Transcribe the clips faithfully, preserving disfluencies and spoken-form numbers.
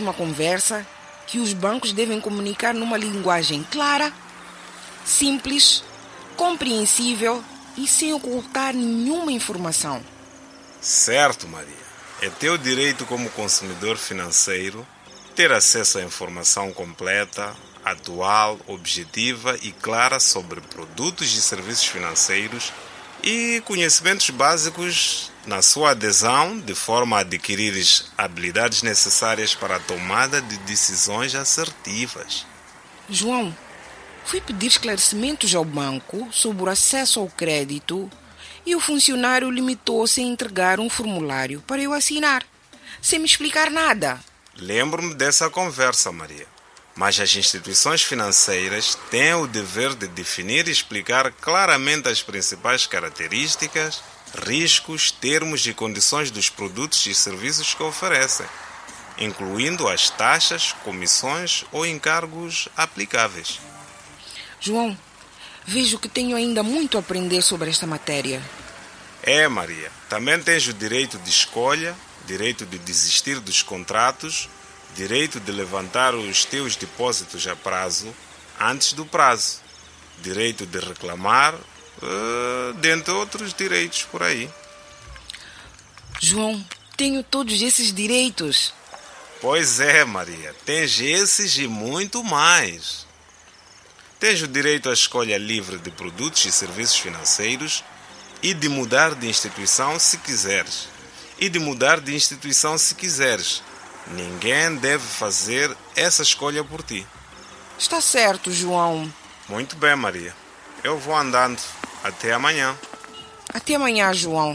última conversa que os bancos devem comunicar numa linguagem clara, simples, compreensível e sem ocultar nenhuma informação. Certo, Maria. É teu direito como consumidor financeiro ter acesso à informação completa, atual, objetiva e clara sobre produtos e serviços financeiros e conhecimentos básicos na sua adesão, de forma a adquirires habilidades necessárias para a tomada de decisões assertivas. João, fui pedir esclarecimentos ao banco sobre o acesso ao crédito e o funcionário limitou-se a entregar um formulário para eu assinar, sem me explicar nada. Lembro-me dessa conversa, Maria. Mas as instituições financeiras têm o dever de definir e explicar claramente as principais características, riscos, termos e condições dos produtos e serviços que oferecem, incluindo as taxas, comissões ou encargos aplicáveis. João, vejo que tenho ainda muito a aprender sobre esta matéria. É, Maria. Também tens o direito de escolha, direito de desistir dos contratos, direito de levantar os teus depósitos a prazo antes do prazo, direito de reclamar, uh, dentre outros direitos por aí. João, tenho todos esses direitos. Pois é, Maria. Tens esses e muito mais. Tens o direito à escolha livre de produtos e serviços financeiros e de mudar de instituição se quiseres. E de mudar de instituição se quiseres. Ninguém deve fazer essa escolha por ti. Está certo, João. Muito bem, Maria. Eu vou andando. Até amanhã. Até amanhã, João.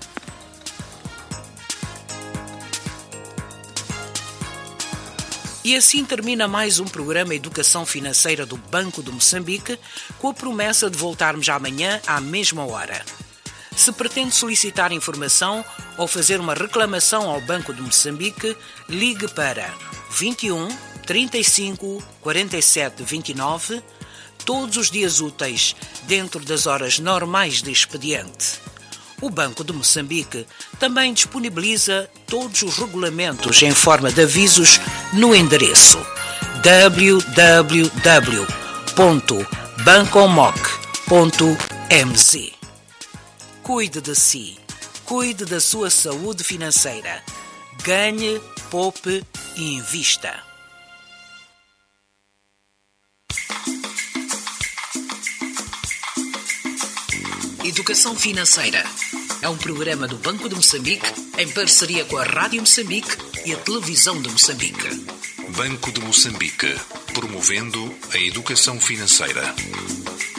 E assim termina mais um programa Educação Financeira do Banco de Moçambique, com a promessa de voltarmos amanhã à mesma hora. Se pretende solicitar informação ou fazer uma reclamação ao Banco de Moçambique, ligue para vinte e um, trinta e cinco, quarenta e sete, vinte e nove, todos os dias úteis, dentro das horas normais de expediente. O Banco de Moçambique também disponibiliza todos os regulamentos em forma de avisos no endereço w w w ponto bancomoc ponto m z. Cuide de si, cuide da sua saúde financeira. Ganhe, poupe e invista. Educação Financeira é um programa do Banco de Moçambique em parceria com a Rádio Moçambique e a Televisão de Moçambique. Banco de Moçambique, promovendo a educação financeira.